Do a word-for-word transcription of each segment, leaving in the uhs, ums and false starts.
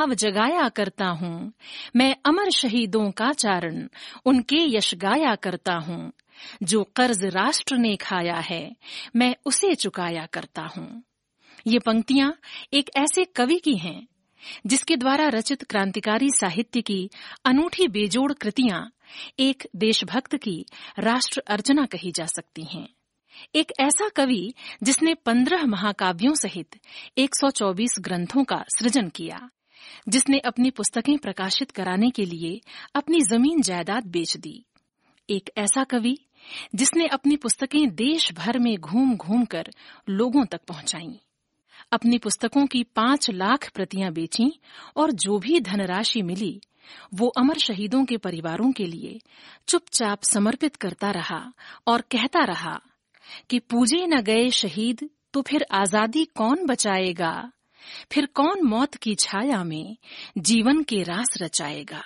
अब जगाया करता हूँ, मैं अमर शहीदों का चारण उनके यश गाया करता हूँ। जो कर्ज राष्ट्र ने खाया है, मैं उसे चुकाया करता हूँ। ये पंक्तियां एक ऐसे कवि की हैं जिसके द्वारा रचित क्रांतिकारी साहित्य की अनूठी बेजोड़ कृतियां एक देशभक्त की राष्ट्र अर्चना कही जा सकती हैं। एक ऐसा कवि जिसने पंद्रह महाकाव्यों सहित एक सौ चौबीस ग्रंथों का सृजन किया, जिसने अपनी पुस्तकें प्रकाशित कराने के लिए अपनी जमीन जायदाद बेच दी। एक ऐसा कवि जिसने अपनी पुस्तकें देश भर में घूम घूम कर लोगों तक पहुंचाईं। अपनी पुस्तकों की पांच लाख प्रतियां बेचीं और जो भी धनराशि मिली वो अमर शहीदों के परिवारों के लिए चुपचाप समर्पित करता रहा और कहता रहा कि पूजे न गए शहीद तो फिर आजादी कौन बचाएगा, फिर कौन मौत की छाया में जीवन के रास रचाएगा।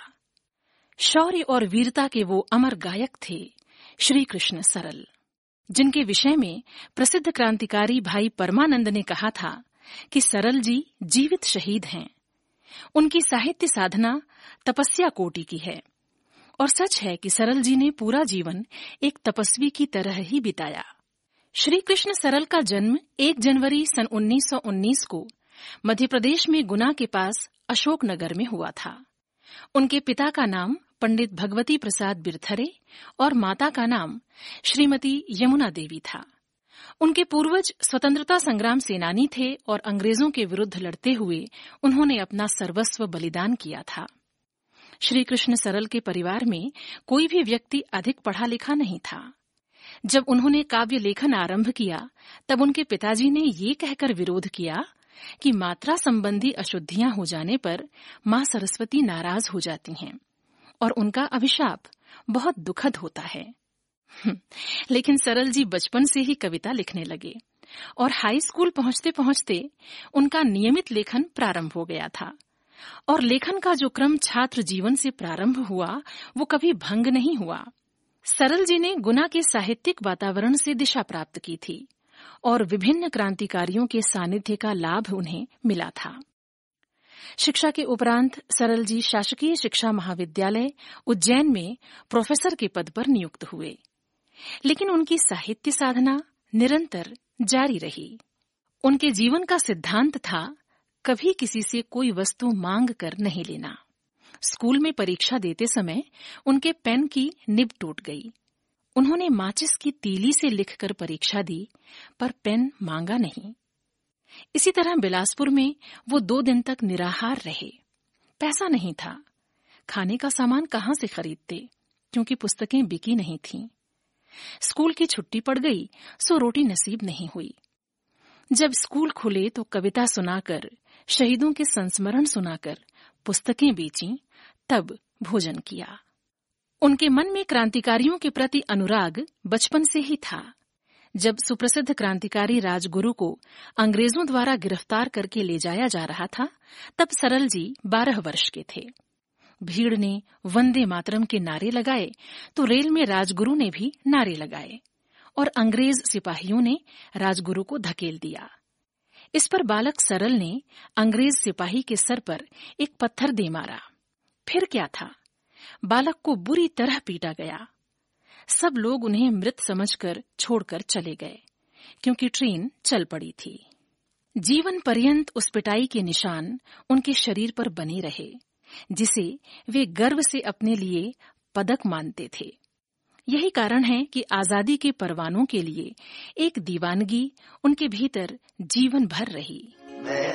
शौर्य और वीरता के वो अमर गायक थे श्री कृष्ण सरल, जिनके विषय में प्रसिद्ध क्रांतिकारी भाई परमानंद ने कहा था कि सरल जी जीवित शहीद हैं। उनकी साहित्य साधना तपस्या कोटि की है और सच है कि सरल जी ने पूरा जीवन एक तपस्वी की तरह ही बिताया। श्री कृष्ण सरल का जन्म एक जनवरी सन उन्नीस सौ उन्नीस को मध्य प्रदेश में गुना के पास अशोकनगर में हुआ था। उनके पिता का नाम पंडित भगवती प्रसाद बिरथरे और माता का नाम श्रीमती यमुना देवी था। उनके पूर्वज स्वतंत्रता संग्राम सेनानी थे और अंग्रेजों के विरुद्ध लड़ते हुए उन्होंने अपना सर्वस्व बलिदान किया था। श्री कृष्ण सरल के परिवार में कोई भी व्यक्ति अधिक पढ़ा लिखा नहीं था। जब उन्होंने काव्य लेखन आरंभ किया तब उनके पिताजी ने ये कहकर विरोध किया कि मात्रा संबंधी अशुद्धियां हो जाने पर मां सरस्वती नाराज हो जाती हैं और उनका अभिशाप बहुत दुखद होता है। लेकिन सरल जी बचपन से ही कविता लिखने लगे और हाई स्कूल पहुंचते पहुंचते उनका नियमित लेखन प्रारंभ हो गया था और लेखन का जो क्रम छात्र जीवन से प्रारंभ हुआ वो कभी भंग नहीं हुआ। सरल जी ने गुना के साहित्यिक वातावरण से दिशा प्राप्त की थी और विभिन्न क्रांतिकारियों के सानिध्य का लाभ उन्हें मिला था। शिक्षा के उपरांत सरल जी शासकीय शिक्षा महाविद्यालय उज्जैन में प्रोफेसर के पद पर नियुक्त हुए, लेकिन उनकी साहित्य साधना निरंतर जारी रही। उनके जीवन का सिद्धांत था कभी किसी से कोई वस्तु मांग कर नहीं लेना। स्कूल में परीक्षा देते समय उनके पेन की निब टूट गई। उन्होंने माचिस की तीली से लिखकर परीक्षा दी पर पेन मांगा नहीं। इसी तरह बिलासपुर में वो दो दिन तक निराहार रहे। पैसा नहीं था, खाने का सामान कहाँ से खरीदते क्योंकि पुस्तकें बिकी नहीं थीं। स्कूल की छुट्टी पड़ गई सो रोटी नसीब नहीं हुई। जब स्कूल खुले तो कविता सुनाकर, शहीदों के संस्मरण सुनाकर पुस्तकें बेचीं, तब भोजन किया। उनके मन में क्रांतिकारियों के प्रति अनुराग बचपन से ही था। जब सुप्रसिद्ध क्रांतिकारी राजगुरु को अंग्रेजों द्वारा गिरफ्तार करके ले जाया जा रहा था तब सरल जी बारह वर्ष के थे। भीड़ ने वंदे मातरम के नारे लगाए तो रेल में राजगुरु ने भी नारे लगाए और अंग्रेज सिपाहियों ने राजगुरु को धकेल दिया। इस पर बालक सरल ने अंग्रेज सिपाही के सर पर एक पत्थर दे मारा। फिर क्या था, बालक को बुरी तरह पीटा गया। सब लोग उन्हें मृत समझकर छोड़कर चले गए क्योंकि ट्रेन चल पड़ी थी। जीवन पर्यंत उस पिटाई के निशान उनके शरीर पर बने रहे जिसे वे गर्व से अपने लिए पदक मानते थे। यही कारण है कि आजादी के परवानों के लिए एक दीवानगी उनके भीतर जीवन भर रही।